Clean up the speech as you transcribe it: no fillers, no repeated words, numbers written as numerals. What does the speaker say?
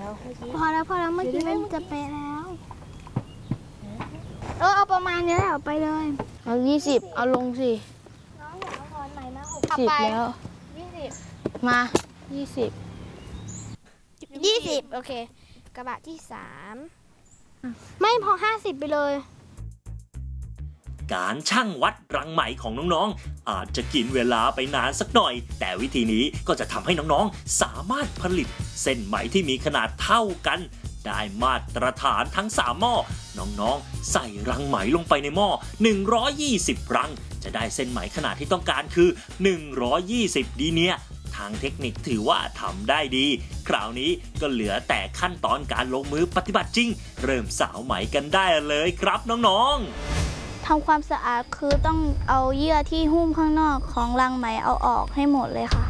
แล้วเมื่อกี้พอแล้วเมื่อกี้มันจะเป๊ะแล้วเอาประมาณนี้แหละเอาไปเลยเอา20เอาลงสิน้องเดี๋ยวเอาถอนใหม่มา 10แล้ว 20 มา 20โอเคกระบะที่3ไม่พอ50ไปเลยการชั่งวัดรังไหมของน้องๆอาจจะกินเวลาไปนานสักหน่อยแต่วิธีนี้ก็จะทำให้น้องๆสามารถผลิตเส้นไหมที่มีขนาดเท่ากันได้มาตรฐานทั้ง3หม้อน้องๆใส่รังไหมลงไปในหม้อ120รังจะได้เส้นไหมขนาดที่ต้องการคือ120ดีเนี่ยทางเทคนิคถือว่าทำได้ดีคราวนี้ก็เหลือแต่ขั้นตอนการลงมือปฏิบัติจริงเริ่มสาวไหมกันได้เลยครับน้องๆทำความสะอาดคือต้องเอาเยื่อที่หุ้มข้างนอกของรังไหมเอาออกให้หมดเลยค่ะ